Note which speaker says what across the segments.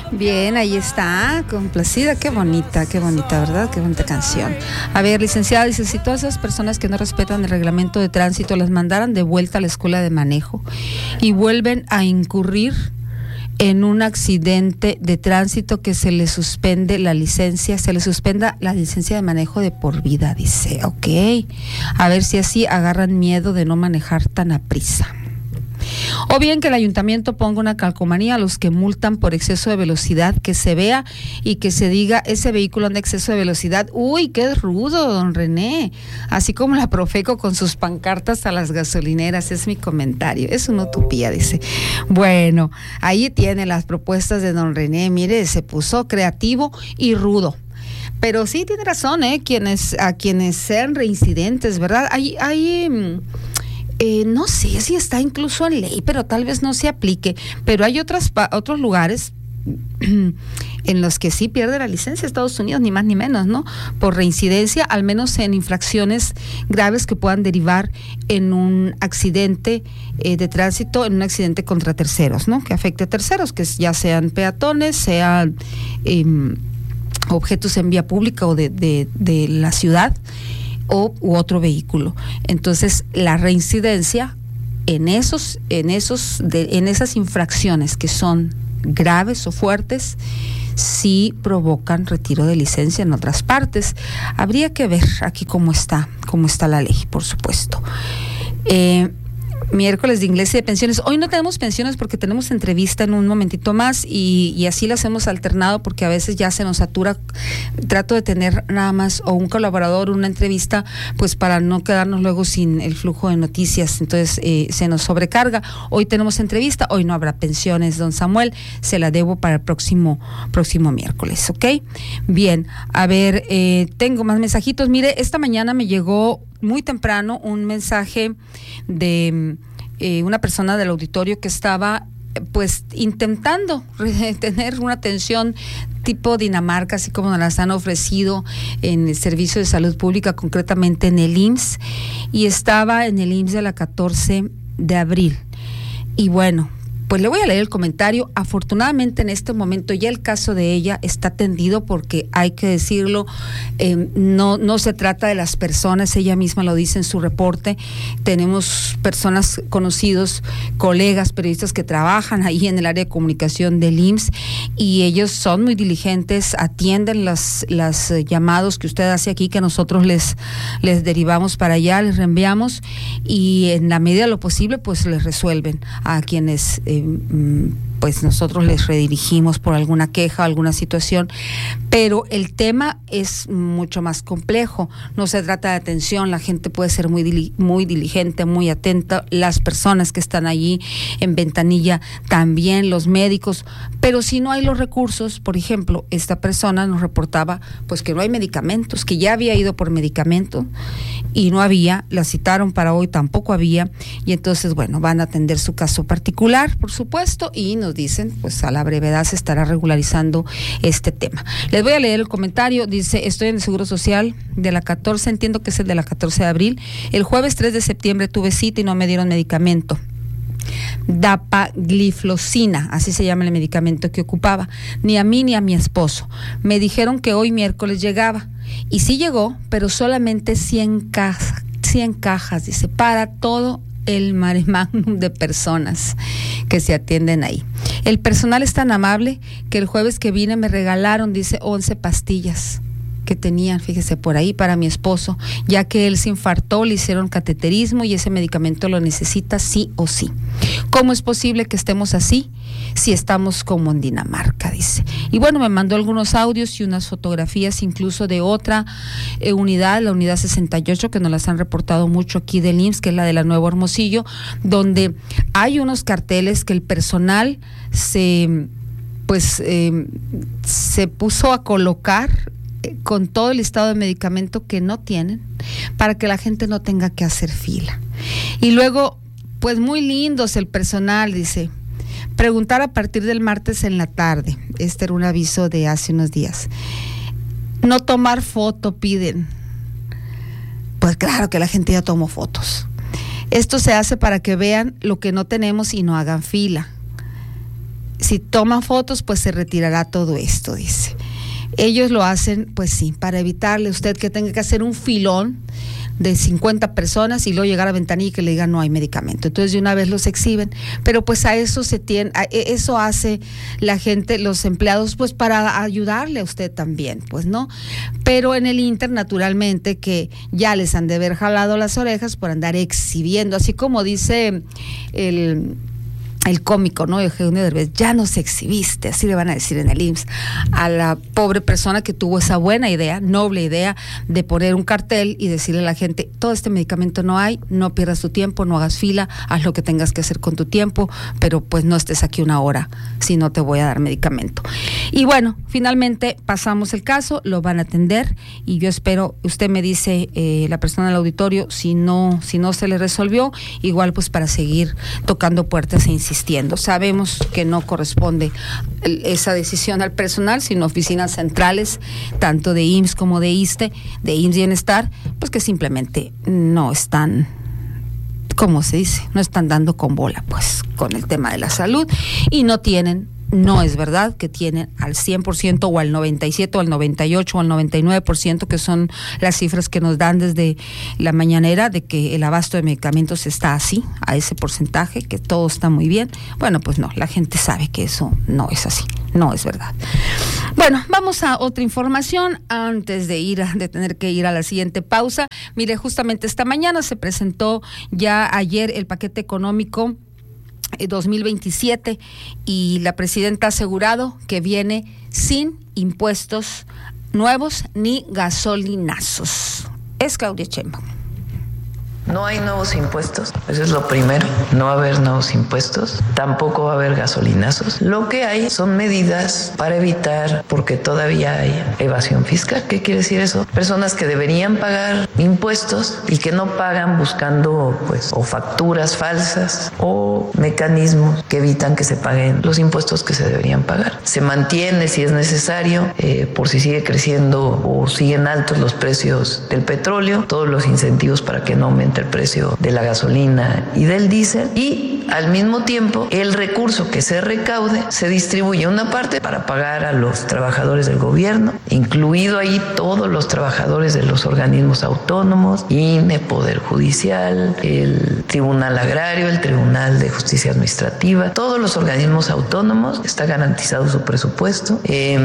Speaker 1: Bien, ahí está, complacida, qué bonita, ¿verdad? Qué bonita canción. A ver, licenciada, dice, si todas esas personas que no respetan el reglamento de tránsito las mandaran de vuelta a la escuela de manejo y vuelven a incurrir en un accidente de tránsito, que se les suspende la licencia, se les suspenda la licencia de manejo de por vida, dice, ok, a ver si así agarran miedo de no manejar tan aprisa. O bien que el ayuntamiento ponga una calcomanía a los que multan por exceso de velocidad, que se vea y que se diga, ese vehículo anda exceso de velocidad. Uy, qué rudo, don René. Así como la Profeco con sus pancartas a las gasolineras, es mi comentario. Es una utopía, dice. Bueno, ahí tiene las propuestas de don René. Mire, se puso creativo y rudo. Pero sí tiene razón, a quienes sean reincidentes, ¿verdad? No sé si está incluso en ley, pero tal vez no se aplique. Pero hay otros lugares en los que sí pierde la licencia, Estados Unidos, ni más ni menos, ¿no? Por reincidencia, al menos en infracciones graves que puedan derivar en un accidente de tránsito, en un accidente contra terceros, ¿no? Que afecte a terceros, que ya sean peatones, sean objetos en vía pública o de la ciudad, u otro vehículo. Entonces, la reincidencia en esas infracciones que son graves o fuertes, sí provocan retiro de licencia en otras partes. Habría que ver aquí cómo está la ley, por supuesto. Miércoles de inglés y de pensiones. Hoy no tenemos pensiones porque tenemos entrevista en un momentito más y así las hemos alternado porque a veces ya se nos satura. Trato de tener nada más o un colaborador, una entrevista, pues para no quedarnos luego sin el flujo de noticias. Entonces se nos sobrecarga. Hoy tenemos entrevista, hoy no habrá pensiones, don Samuel. Se la debo para el próximo miércoles, ¿ok? Bien, a ver, tengo más mensajitos. Mire, esta mañana me llegó muy temprano un mensaje de una persona del auditorio que estaba pues intentando tener una atención tipo Dinamarca, así como nos las han ofrecido en el Servicio de Salud Pública, concretamente en el IMSS, y estaba en el IMSS de la 14 de abril. Y bueno, pues le voy a leer el comentario. Afortunadamente en este momento ya el caso de ella está atendido, porque hay que decirlo, no se trata de las personas, ella misma lo dice en su reporte. Tenemos personas conocidos, colegas, periodistas que trabajan ahí en el área de comunicación del IMSS y ellos son muy diligentes, atienden las llamados que usted hace aquí, que nosotros les derivamos para allá, les reenviamos y en la medida de lo posible pues les resuelven a quienes pues nosotros les redirigimos por alguna queja o alguna situación, pero el tema es mucho más complejo. No se trata de atención, la gente puede ser muy diligente, muy atenta, las personas que están allí en ventanilla también, los médicos, pero si no hay los recursos, por ejemplo, esta persona nos reportaba pues que no hay medicamentos, que ya había ido por medicamento y no había, la citaron para hoy, tampoco había, y entonces bueno, van a atender su caso particular, por supuesto, y nos dicen, pues a la brevedad se estará regularizando este tema. Les voy a leer el comentario. Dice, estoy en el Seguro Social de la 14, entiendo que es el de la 14 de abril. El jueves 3 de septiembre tuve cita y no me dieron medicamento. Dapagliflozina, así se llama el medicamento que ocupaba, ni a mí ni a mi esposo. Me dijeron que hoy miércoles llegaba, y sí llegó, pero solamente 100 cajas, dice, para todo el mare magnum de personas que se atienden ahí. El personal es tan amable que el jueves que vine me regalaron, dice, 11 pastillas que tenían, fíjese, por ahí para mi esposo, ya que él se infartó, le hicieron cateterismo y ese medicamento lo necesita sí o sí. ¿Cómo es posible que estemos así si estamos como en Dinamarca?, dice. Y bueno, me mandó algunos audios y unas fotografías incluso de otra unidad, la unidad 68, que nos las han reportado mucho aquí del IMSS, que es la de la Nuevo Hermosillo, donde hay unos carteles que el personal se puso a colocar con todo el listado de medicamento que no tienen, para que la gente no tenga que hacer fila. Y luego, pues muy lindos el personal, dice, preguntar a partir del martes en la tarde. Este era un aviso de hace unos días. No tomar foto, piden. Pues claro que la gente ya tomó fotos. Esto se hace para que vean lo que no tenemos y no hagan fila. Si toma fotos, pues se retirará todo esto, dice. Ellos lo hacen, pues sí, para evitarle a usted que tenga que hacer un filón de 50 personas y luego llegar a ventanilla y que le digan no hay medicamento. Entonces de una vez los exhiben, pero pues a eso eso hace la gente, los empleados, pues para ayudarle a usted también, pues no. Pero en el Inter, naturalmente, que ya les han de haber jalado las orejas por andar exhibiendo, así como dice el cómico, ¿no? Eugenio Derbez, ya nos exhibiste, así le van a decir en el IMSS a la pobre persona que tuvo esa buena idea, noble idea, de poner un cartel y decirle a la gente, todo este medicamento no hay, no pierdas tu tiempo, no hagas fila, haz lo que tengas que hacer con tu tiempo, pero pues no estés aquí una hora, si no te voy a dar medicamento. Y bueno, finalmente pasamos el caso, lo van a atender y yo espero, usted me dice, la persona del auditorio, si no se le resolvió, igual pues para seguir tocando puertas e insistiendo. Sabemos que no corresponde esa decisión al personal, sino oficinas centrales, tanto de IMSS como de ISSSTE, de IMSS Bienestar, pues que simplemente no están, ¿cómo se dice? No están dando con bola, pues, con el tema de la salud y no es verdad que tienen al 100% o al 97% o al 98% o al 99%, que son las cifras que nos dan desde la mañanera, de que el abasto de medicamentos está así, a ese porcentaje, que todo está muy bien. Bueno, pues no, la gente sabe que eso no es así, no es verdad. Bueno, vamos a otra información antes de tener que ir a la siguiente pausa. Mire, justamente esta mañana se presentó ya ayer el paquete económico 2027 y la presidenta ha asegurado que viene sin impuestos nuevos ni gasolinazos. Es Claudia Sheinbaum.
Speaker 2: No hay nuevos impuestos, eso es lo primero, no va a haber nuevos impuestos, tampoco va a haber gasolinazos. Lo que hay son medidas para evitar, porque todavía hay evasión fiscal. ¿Qué quiere decir eso? Personas que deberían pagar impuestos y que no pagan buscando pues o facturas falsas o mecanismos que evitan que se paguen los impuestos que se deberían pagar. Se mantiene, si es necesario, por si sigue creciendo o siguen altos los precios del petróleo, todos los incentivos para que no aumente el precio de la gasolina y del diésel, y al mismo tiempo el recurso que se recaude se distribuye una parte para pagar a los trabajadores del gobierno, incluido ahí todos los trabajadores de los organismos autónomos, INE, Poder Judicial, el Tribunal Agrario, el Tribunal de Justicia Administrativa, todos los organismos autónomos, está garantizado su presupuesto,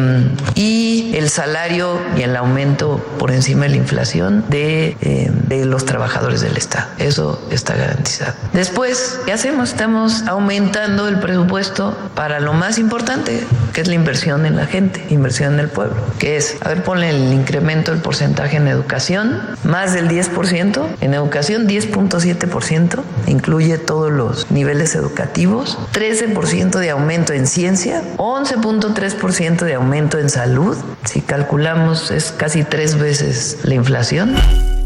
Speaker 2: y el salario y el aumento por encima de la inflación de los trabajadores del Estado. Eso está garantizado. Después, ¿qué hacemos? Estamos aumentando el presupuesto para lo más importante, que es la inversión en la gente, inversión en el pueblo, que es, a ver, ponle el incremento del porcentaje en educación, más del 10%, en educación 10.7%, incluye todos los niveles educativos, 13% de aumento en ciencia, 11.3% de aumento en salud, si calculamos es casi 3 veces la inflación.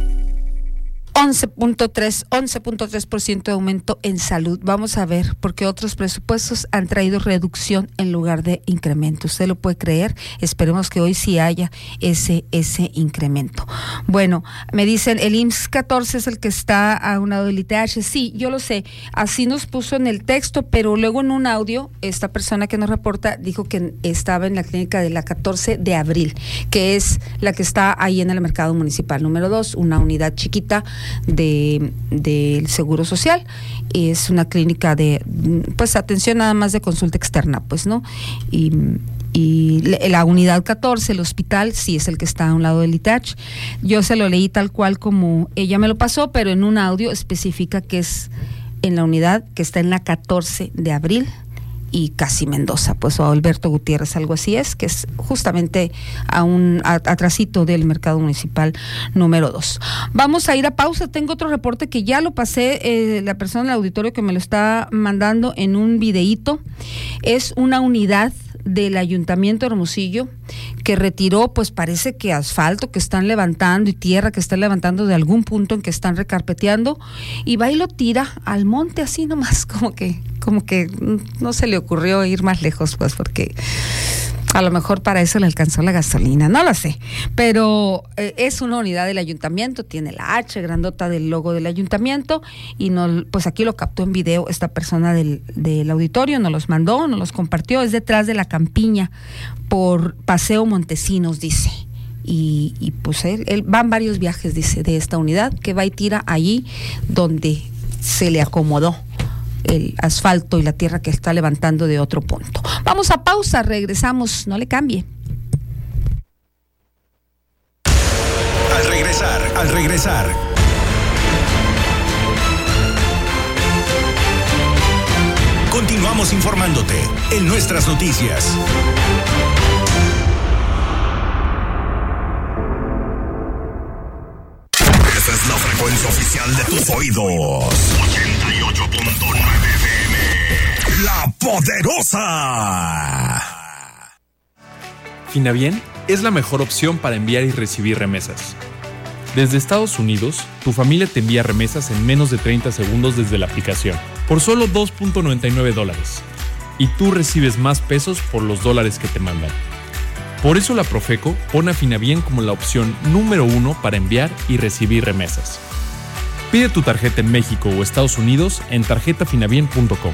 Speaker 1: 11.3% de aumento en salud. Vamos a ver, porque otros presupuestos han traído reducción en lugar de incremento. ¿Usted lo puede creer? Esperemos que hoy sí haya ese incremento. Bueno, me dicen, el IMSS 14 es el que está a un lado del ITH. Sí, yo lo sé. Así nos puso en el texto, pero luego en un audio, esta persona que nos reporta dijo que estaba en la clínica de la 14 de abril, que es la que está ahí en el mercado municipal número 2, una unidad chiquita del Seguro Social. Es una clínica de pues atención nada más de consulta externa, pues, ¿no? Y la unidad 14, el hospital, sí es el que está a un lado del ITACH. Yo se lo leí tal cual como ella me lo pasó, pero en un audio especifica que es en la unidad que está en la 14 de abril y casi Mendoza, pues, o Alberto Gutiérrez, algo así es, que es justamente atrasito del mercado municipal número 2. Vamos a ir a pausa. Tengo otro reporte que ya lo pasé, la persona del auditorio que me lo está mandando en un videíto. Es una unidad del Ayuntamiento de Hermosillo que retiró, pues parece que asfalto que están levantando y tierra que están levantando de algún punto en que están recarpeteando, y va y lo tira al monte así nomás, como que no se le ocurrió ir más lejos, pues, porque A lo mejor para eso le alcanzó la gasolina, no lo sé, pero es una unidad del ayuntamiento, tiene la H grandota del logo del ayuntamiento y pues aquí lo captó en video esta persona del auditorio, nos los mandó, nos los compartió, es detrás de la campiña por Paseo Montesinos, dice. Y pues él van varios viajes, dice, de esta unidad que va y tira allí donde se le acomodó el asfalto y la tierra que está levantando de otro punto. Vamos a pausa, regresamos, no le cambie.
Speaker 3: Al regresar. Continuamos informándote en nuestras noticias. Esta es la frecuencia oficial de tus oídos. 88.9 FM. La Poderosa.
Speaker 4: Finabién es la mejor opción para enviar y recibir remesas. Desde Estados Unidos, tu familia te envía remesas en menos de 30 segundos desde la aplicación, por solo $2.99. Y tú recibes más pesos por los dólares que te mandan. Por eso la Profeco pone a Finabién como la opción número 1 para enviar y recibir remesas. Pide tu tarjeta en México o Estados Unidos en tarjetafinabien.com.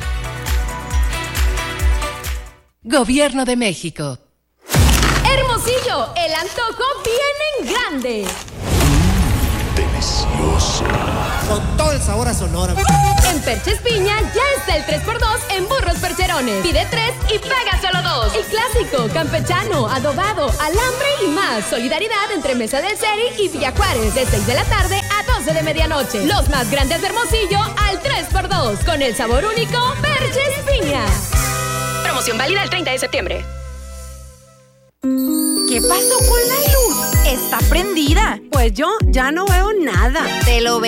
Speaker 5: Gobierno de México. Hermosillo, el antojo viene en grande.
Speaker 3: Delicioso.
Speaker 6: Con todo el sabor a Sonora.
Speaker 5: En Perches Piña ya está el 3x2 en burros percherones. Pide 3 y paga solo 2. El clásico, campechano, adobado, alambre y más. Solidaridad entre Mesa del Seri y Villa Juárez. De 6 de la tarde a 12 de medianoche. Los más grandes de Hermosillo al 3x2. Con el sabor único, Perches Piña. Promoción válida el 30 de septiembre.
Speaker 7: ¿Qué pasó con la luz? Está prendida.
Speaker 8: Pues yo ya no veo nada.
Speaker 7: Te lo